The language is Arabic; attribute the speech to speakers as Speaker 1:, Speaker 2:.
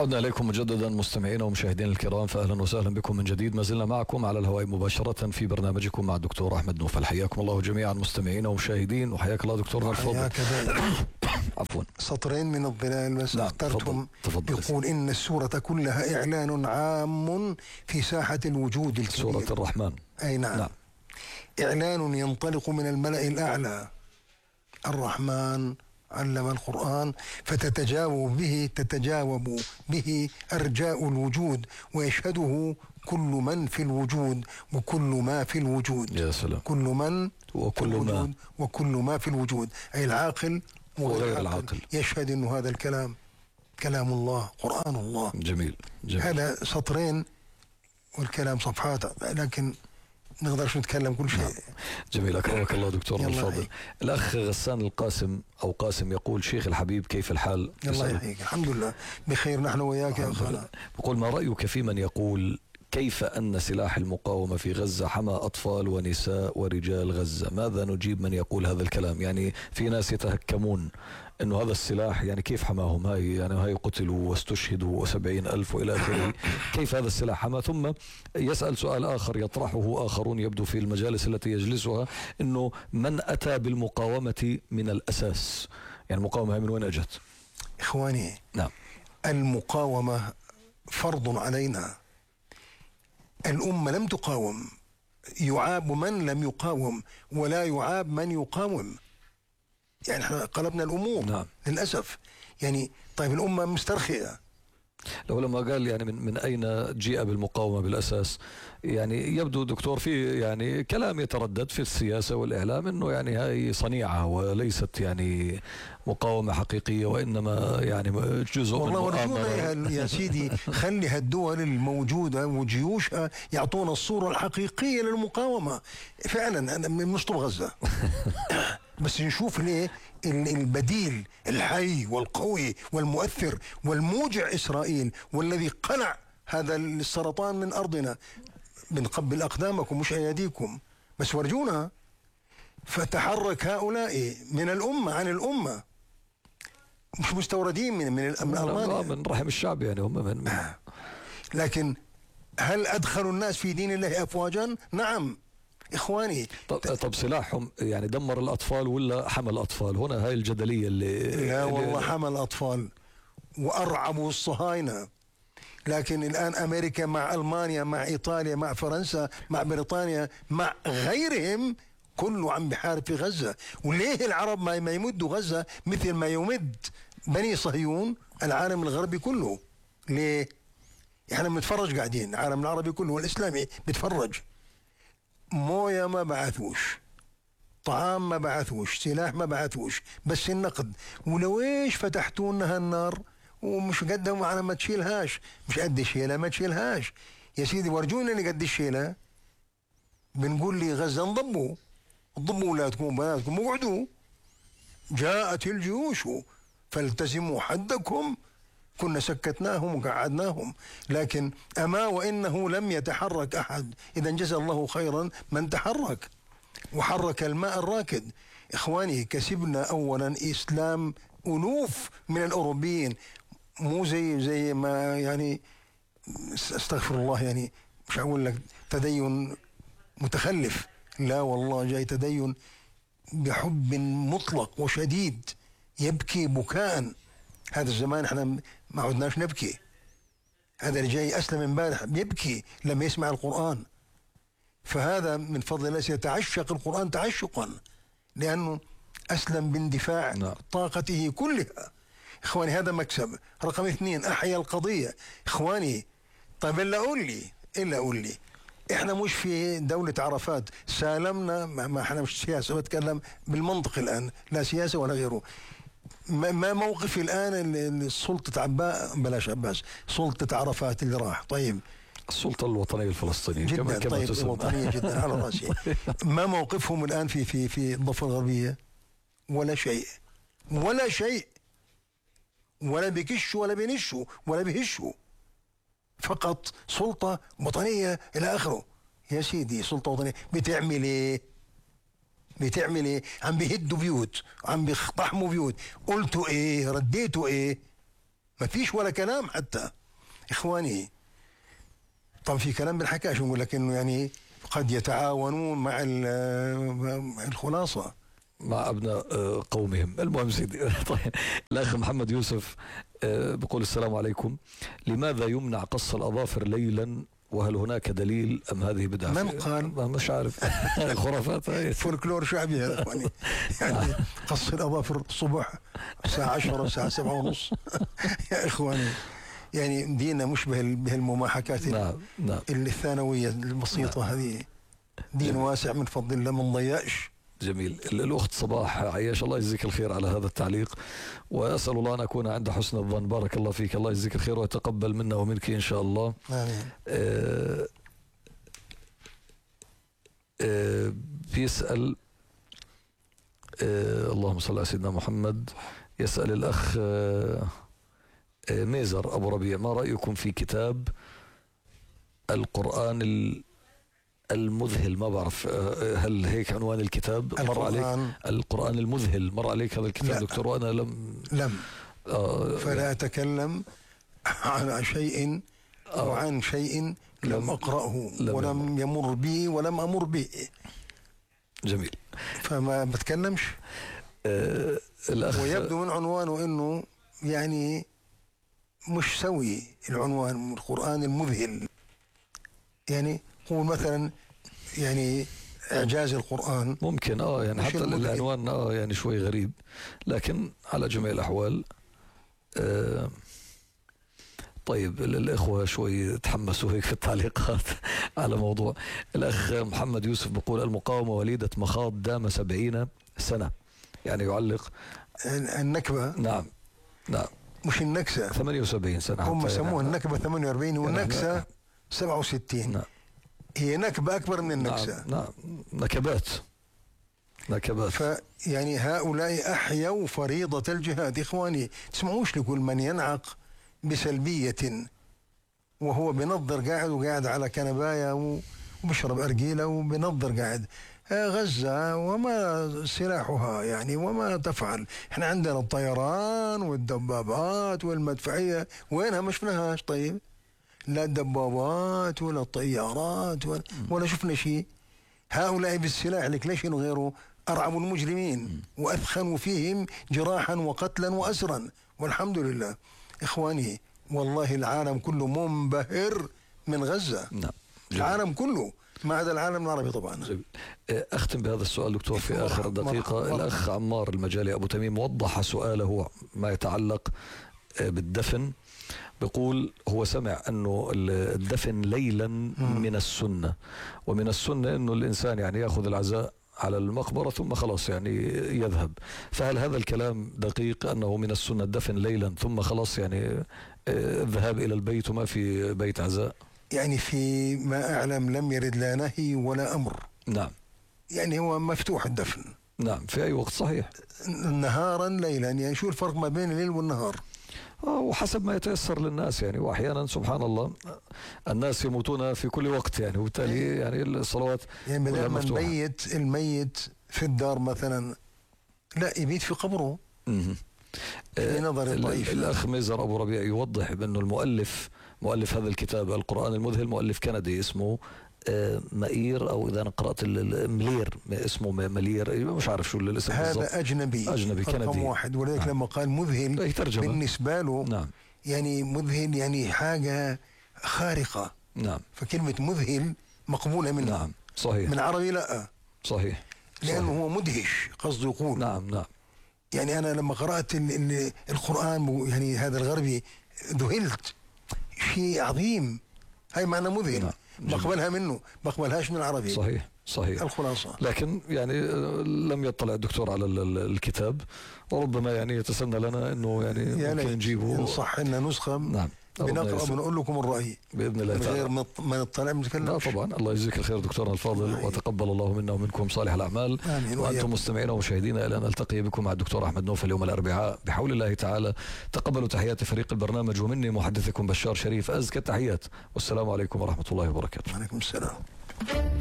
Speaker 1: عدنا إليكم مجددا مستمعينا ومشاهدينا الكرام، فأهلا وسهلا بكم من جديد. ما زلنا معكم على الهواء مباشرة في برنامجكم مع الدكتور أحمد نوفل. حياكم الله جميعا مستمعينا ومشاهدين، وحياك الله دكتورنا الفاضل. عفوا،
Speaker 2: سطرين من الظلال بس اخترتهم. يقول إن السورة كلها إعلان عام في ساحة الوجود الكبير.
Speaker 1: سورة الرحمن.
Speaker 2: أي نعم. إعلان ينطلق من الملأ الأعلى. الرحمن علم القرآن، فتتجاوب به أرجاء الوجود، ويشهده كل من في الوجود وكل ما في الوجود.
Speaker 1: يا سلام.
Speaker 2: كل من وكل ما في الوجود، أي العاقل وغير العاقل يشهد أنه هذا الكلام كلام الله، قرآن الله.
Speaker 1: جميل.
Speaker 2: هذا سطرين والكلام صفحات، لكن نقدرش نتكلم كل شيء.
Speaker 1: جميل. أكرمك الله دكتور الفاضل. الأخ غسان القاسم أو قاسم يقول: شيخ الحبيب كيف الحال؟
Speaker 2: الله يحييك. الحمد لله بخير نحن وياك يا أخوانا.
Speaker 1: بقول: ما رأيك في من يقول كيف أن سلاح المقاومة في غزة حمى أطفال ونساء ورجال غزة؟ ماذا نجيب من يقول هذا الكلام؟ يعني في ناس يتهكمون أنه هذا السلاح يعني كيف حماهم، هاي قتلوا واستشهدوا 70,000 وإلى آخره. كيف هذا السلاح حمى؟ ثم يسأل سؤال آخر يطرحه آخرون يبدو في المجالس التي يجلسها، أنه من أتى بالمقاومة من الأساس؟ يعني المقاومة من وين أجت؟
Speaker 2: إخواني،
Speaker 1: نعم،
Speaker 2: المقاومة فرض علينا. الأمة لم تقاوم، يعاب من لم يقاوم ولا يعاب من يقاوم. يعني احنا قلبنا الأمور.
Speaker 1: نعم.
Speaker 2: للأسف. يعني طيب الأمة مسترخية.
Speaker 1: لو لما قال يعني من أين جيء بالمقاومة بالأساس، يعني يبدو دكتور في يعني كلام يتردد في السياسة والإعلام أنه يعني هاي صنيعة وليست يعني مقاومة حقيقية، وإنما يعني جزء من
Speaker 2: والله يا سيدي خلي هالدول الموجودة وجيوشها يعطونا الصورة الحقيقية للمقاومة. فعلا أنا نشطب غزة بس نشوف ليه البديل الحي والقوي والمؤثر والموجع إسرائيل، والذي قلع هذا السرطان من أرضنا. بنقبل أقدامكم مش أيديكم، بس ورجونا. فتحرك هؤلاء من الأمة عن الأمة، مش مستوردين من ألمانيا،
Speaker 1: من رحم الشعب، يعني هم من
Speaker 2: لكن هل أدخلوا الناس في دين الله أفواجا؟ نعم إخواني.
Speaker 1: طب سلاحهم يعني دمر الأطفال ولا حمى الأطفال؟ هنا هاي الجدلية
Speaker 2: لا والله حمى الأطفال وأرعبوا الصهاينة. لكن الآن أمريكا مع ألمانيا مع إيطاليا مع فرنسا مع بريطانيا مع غيرهم كله عم بحارب في غزة. وليه العرب ما يمدوا غزة مثل ما يمد بني صهيون العالم الغربي كله؟ ليه؟ احنا بنتفرج قاعدين، العالم العربي كله والإسلامي بتفرج. موية ما بعثوش، طعام ما بعثوش، سلاح ما بعثوش، بس النقد. ولو ايش فتحتوا لنا هالنار ومش قدهم على ما تشيلهاش، مش قد الشيلة ما تشيلهاش. يا سيدي ورجونا اللي قد الشيلة. بنقول لي غزة انضبوا اولادكم وبناتكم وقعدوا. جاءت الجيوش فالتزموا حدكم، كنا سكتناهم وقعدناهم. لكن أما وإنه لم يتحرك أحد. إذا جزى الله خيرا من تحرك وحرك الماء الراكد. إخواني، كسبنا أولا إسلام ألوف من الأوروبيين، مو زي ما يعني استغفر الله، يعني مش هقول لك تدين متخلف، لا والله جاي تدين بحب مطلق وشديد، يبكي بكاء. هذا الزمان احنا ما عدناش نبكي. هذا اللي جاي أسلم امبارح يبكي لما يسمع القرآن. فهذا من فضل الله سيتعشق القرآن تعشقا، لأنه أسلم باندفاع طاقته كلها. إخواني هذا مكسب. رقم 2 أحيا القضية. إخواني طيب إلا أقول لي إحنا مش في دولة عرفات سالمنا، ما إحنا مش سياسة، بتكلم بالمنطق الآن، لا سياسة ولا غيره. ما موقف الآن سلطة عباس، سلطة عرفات اللي راح؟ طيب
Speaker 1: السلطة الوطنية الفلسطينية
Speaker 2: جدا، طيب وطنية جدا على رأسي. ما موقفهم الآن في الضفة الغربية؟ ولا شيء ولا بيكشوا ولا بينشوا ولا بيهشوا، فقط سلطة وطنية إلى آخره. يا سيدي سلطة وطنية بتعمل إيه؟ عم بيهدوا بيوت، عم بيقتحموا بيوت. قلتوا إيه؟ رديتوا إيه؟ ما فيش ولا كلام حتى إخواني. طبعا في كلام بالحكاش نقول لك إنه يعني قد يتعاونون مع الخلاصة
Speaker 1: مع أبناء قومهم. المهم سيدي طيب الأخ محمد يوسف بقول السلام عليكم، لماذا يمنع قص الأظافر ليلا وهل هناك دليل أم هذه بدعة؟
Speaker 2: من قال؟
Speaker 1: مش عارف خرافات
Speaker 2: فولكلور شعبي هذا يعني قص الأظافر الصبح الساعة 10 الساعة 7:30 يا إخواني يعني ديننا مشبه بهالمماحكات
Speaker 1: نعم.
Speaker 2: الثانوية البسيطة هذه دين واسع من فضل الله ما نضيعش.
Speaker 1: جميل. الأخت صباح عياش الله يجزيك الخير على هذا التعليق، وأسأل الله أن أكون عند حسن الظن. بارك الله فيك، الله يجزيك الخير ويتقبل منا ومنك إن شاء الله.
Speaker 2: آمين.
Speaker 1: بيسأل اللهم صل على سيدنا محمد، يسأل الأخ ميزر أبو ربيع، ما رأيكم في كتاب القرآن المذهل؟ ما بعرف هل هيك عنوان الكتاب؟ مر عليك القرآن المذهل؟ مر عليك هذا الكتاب دكتور؟ وأنا لم
Speaker 2: فلا أتكلم عن شيء أو عن شيء لم أقرأه ولم يمر بي ولم أمر به.
Speaker 1: جميل.
Speaker 2: فما بتكلمش. ويبدو من عنوانه إنه يعني مش سوي العنوان القرآن المذهل، يعني هو مثلا يعني إعجاز القرآن
Speaker 1: ممكن يعني حتى العنوان يعني شوي غريب، لكن على جميع الأحوال طيب الإخوة شوي تحمسوا هيك في التعليقات على موضوع. الأخ محمد يوسف بيقول المقاومة وليدة مخاض دام 70 سنة، يعني يعلق
Speaker 2: النكبة.
Speaker 1: نعم
Speaker 2: مش النكسة
Speaker 1: 78 سنة
Speaker 2: هم سموها النكبة 48 والنكسة 67.
Speaker 1: نعم.
Speaker 2: هي نكبة أكبر من النكسة.
Speaker 1: نعم. نكبات.
Speaker 2: فيعني هؤلاء أحيوا فريضة الجهاد. إخواني تسمعوش لكل من ينعق بسلبية وهو بنظر قاعد على كنباية وبشرب أرجيلة وبنظر قاعد. غزة وما سلاحها يعني وما تفعل. احنا عندنا الطيران والدبابات والمدفعية وينها ما شفناهاش. طيب لا الدبابات ولا الطيارات ولا شفنا شيء. هؤلاء بالسلاح لك ليش غيروا أرعبوا المجرمين وأثخنوا فيهم جراحا وقتلا وأسرا والحمد لله. إخواني والله العالم كله منبهر من غزة.
Speaker 1: نعم.
Speaker 2: العالم كله ما عدا العالم العربي طبعا.
Speaker 1: أختم بهذا السؤال دكتور في آخر دقيقة. الأخ عمار المجالي أبو تميم وضح سؤاله ما يتعلق بالدفن، بيقول هو سمع أنه الدفن ليلا من السنة، ومن السنة أنه الإنسان يعني يأخذ العزاء على المقبرة ثم خلاص يعني يذهب، فهل هذا الكلام دقيق أنه من السنة الدفن ليلا ثم خلاص يعني الذهاب إلى البيت وما في بيت عزاء؟
Speaker 2: يعني في ما أعلم لم يرد لا نهي ولا أمر.
Speaker 1: نعم.
Speaker 2: يعني هو مفتوح الدفن.
Speaker 1: نعم في أي وقت صحيح.
Speaker 2: نهارا ليلا، يعني شو الفرق ما بين الليل والنهار؟
Speaker 1: وحسب ما يتيسر للناس يعني، وأحيانا سبحان الله الناس يموتون في كل وقت يعني، وبالتالي يعني الصلوات
Speaker 2: يعني بدل ما الميت في الدار مثلا لا يبيت في قبره. في نظر ضعيف.
Speaker 1: الأخ ميزر أبو ربيع يوضح بأنه مؤلف هذا الكتاب القرآن المذهل مؤلف كندي اسمه مائير، أو إذا أنا قرأت ملير اسمه ملير، مش عارف شو الاسم بالضبط.
Speaker 2: هذا أجنبي كندي رقم واحد، ولذلك لما قال مذهل بالنسبة له
Speaker 1: نعم.
Speaker 2: يعني مذهل يعني حاجة خارقة.
Speaker 1: نعم.
Speaker 2: فكلمة مذهل مقبولة منه.
Speaker 1: نعم صحيح.
Speaker 2: من عربي لا
Speaker 1: صحيح.
Speaker 2: لأنه هو مدهش قصده يقول.
Speaker 1: نعم.
Speaker 2: يعني أنا لما قرأت القرآن يعني هذا الغربي ذهلت، شيء عظيم. هاي معنى مذهل. نعم. بقبلها منه، بقبلهاش من العربي.
Speaker 1: صحيح
Speaker 2: الخلاصة.
Speaker 1: لكن يعني لم يطلع الدكتور على الكتاب، وربما يعني يتسنى لنا انه يعني ممكن نجيبه
Speaker 2: ان صح لنا نسخة.
Speaker 1: نعم.
Speaker 2: بنقرأ بنقول لكم الرأي
Speaker 1: بإذن الله تعالى
Speaker 2: غير ما نطلع بنتكلم.
Speaker 1: لا طبعا. الله يجزيك الخير دكتورنا الفاضل، وتقبل الله منا ومنكم صالح الأعمال. وأنتم مستمعينا ومشاهدينا إلى أن نلتقي بكم مع الدكتور أحمد نوفل يوم الأربعاء بحول الله تعالى. تقبلوا تحيات فريق البرنامج ومني محدثكم بشار شريف، أزكى التحيات، والسلام عليكم ورحمة الله وبركاته.
Speaker 2: وعليكم السلام.